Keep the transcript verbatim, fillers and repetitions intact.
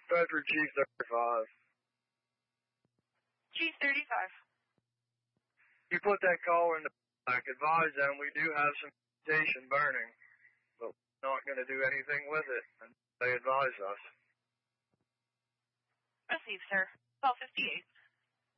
Bedford Chief thirty-five. Chief thirty-five. You put that call in the back. Advise them we do have some vegetation burning, but we're not going to do anything with it until they advise us. Received, sir. twelve fifty-eight.